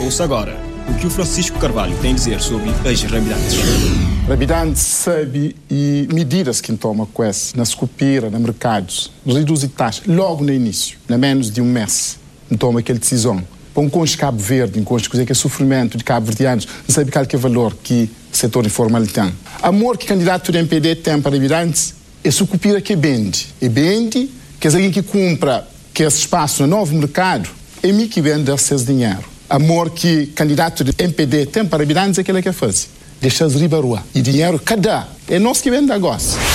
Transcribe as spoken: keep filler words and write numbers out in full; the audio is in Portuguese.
Ouça agora o que o Francisco Carvalho tem a dizer sobre as rabidantes. Rabidante sabe e medidas que toma com esse, na Scupira, nos mercados, reduzir taxas, logo no início, na menos de um mês, toma aquela decisão. Põe com os Cabo Verde, com os que é sofrimento de cabo-verdianos, não sabe qual que é o valor que o setor informal tem. Amor que o candidato do M P D tem para habitantes é Scupira que vende. E vende, que é alguém que compra que esse espaço no novo mercado, é mim que vende esse dinheiro. Amor que o candidato do M P D tem para habitantes é aquele que faz. Deixa-os riba rua. E dinheiro cada é nós que vende negócio.